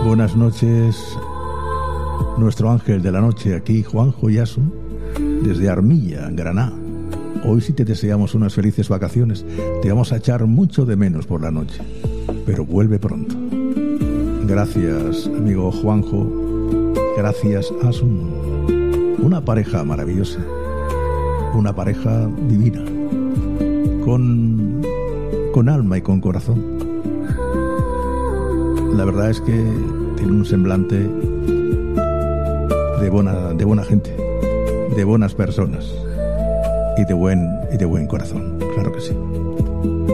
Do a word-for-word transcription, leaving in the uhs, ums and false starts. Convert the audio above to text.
Buenas noches, nuestro ángel de la noche, aquí Juanjo Yasun, desde Armilla, Granada. Hoy sí te deseamos unas felices vacaciones. Te vamos a echar mucho de menos por la noche, pero vuelve pronto. Gracias, amigo Juanjo. Gracias, Asun. Una pareja maravillosa, una pareja divina, con, con alma y con corazón. La verdad es que tiene un semblante de buena, de buena gente, de buenas personas y de buen, y de buen corazón, claro que sí.